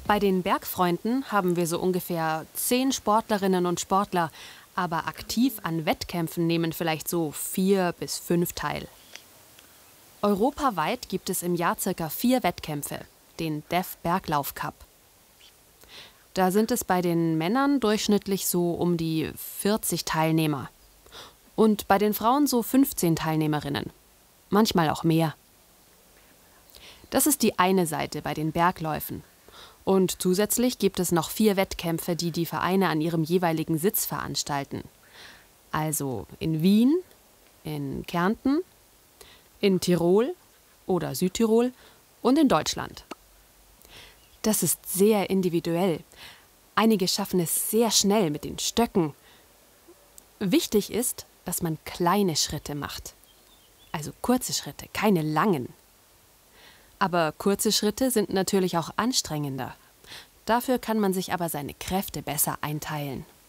Bei den Bergfreunden haben wir so ungefähr 10 Sportlerinnen und Sportler, aber aktiv an Wettkämpfen nehmen vielleicht so 4 bis 5 teil. Europaweit gibt es im Jahr ca. 4 Wettkämpfe, den DEF Berglauf Cup. Da sind es bei den Männern durchschnittlich so um die 40 Teilnehmer und bei den Frauen so 15 Teilnehmerinnen, manchmal auch mehr. Das ist die eine Seite bei den Bergläufen. Und zusätzlich gibt es noch 4 Wettkämpfe, die die Vereine an ihrem jeweiligen Sitz veranstalten. Also in Wien, in Kärnten, in Tirol oder Südtirol und in Deutschland. Das ist sehr individuell. Einige schaffen es sehr schnell mit den Stöcken. Wichtig ist, dass man kleine Schritte macht. Also kurze Schritte, keine langen. Aber kurze Schritte sind natürlich auch anstrengender. Dafür kann man sich aber seine Kräfte besser einteilen.